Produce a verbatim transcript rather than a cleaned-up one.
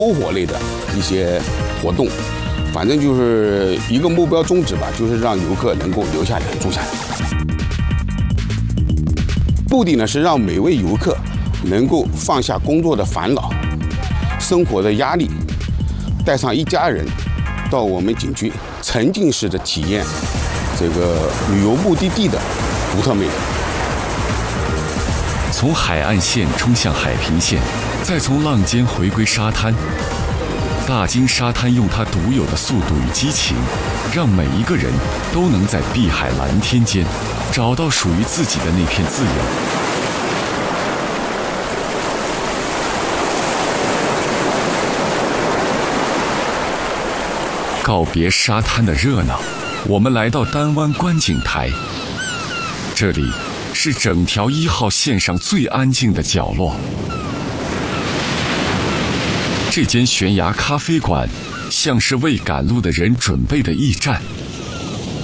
篝火类的一些活动，反正就是一个目标宗旨吧，就是让游客能够留下来住下来。目的呢是让每位游客能够放下工作的烦恼、生活的压力，带上一家人到我们景区，沉浸式的体验这个旅游目的地的独特魅力。 从海岸线冲向海平线，再从浪尖回归沙滩。大金沙滩用它独有的速度与激情，让每一个人都能在碧海蓝天间找到属于自己的那片自由。告别沙滩的热闹，我们来到丹湾观景台。这里是整条一号线上最安静的角落。这间悬崖咖啡馆像是为赶路的人准备的驿站。